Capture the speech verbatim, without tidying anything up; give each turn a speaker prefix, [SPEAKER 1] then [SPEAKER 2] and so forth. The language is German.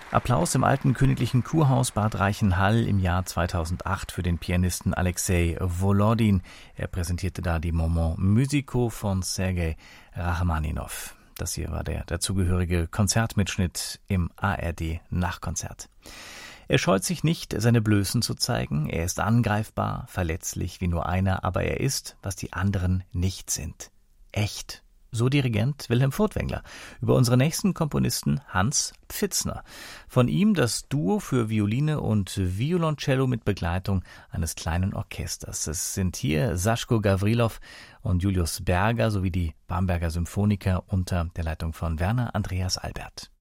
[SPEAKER 1] Applaus im alten königlichen Kurhaus Bad Reichenhall im Jahr zweitausendacht für den Pianisten Alexei Volodin. Er präsentierte da die Moments musicaux von Sergei Rachmaninow. Das hier war der dazugehörige Konzertmitschnitt im A R D-Nachkonzert. Er scheut sich nicht, seine Blößen zu zeigen. Er ist angreifbar, verletzlich wie nur einer, aber er ist, was die anderen nicht sind. Echt. So Dirigent Wilhelm Furtwängler über unseren nächsten Komponisten Hans Pfitzner. Von ihm das Duo für Violine und Violoncello mit Begleitung eines kleinen Orchesters. Es sind hier Saschko Gavrilov und Julius Berger sowie die Bamberger Symphoniker unter der Leitung von Werner Andreas Albert.